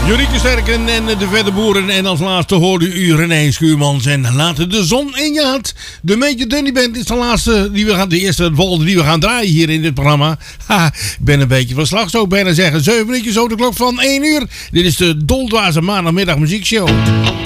Jorieke Sterken en de Verder Boeren. En als laatste hoorde u René Schuurmans en Laat de Zon in je hart. De Major Dunny Band is de laatste de volgende die we gaan draaien hier in dit programma. Ha, ik ben een beetje van slag, zou ik bijna zeggen. 7 minuutjes over de klok van 1 uur. Dit is de Doldwaze maandagmiddag muziekshow.